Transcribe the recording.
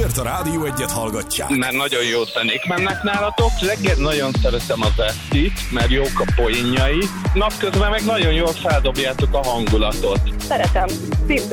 Miért a Rádió Egyet hallgatják? Mert nagyon jó zenék mennek nálatok. Reggel nagyon szeretem az Estit, mert jók a poénjai. Napközben meg nagyon jól feldobjátok a hangulatot. Szeretem. Szívből.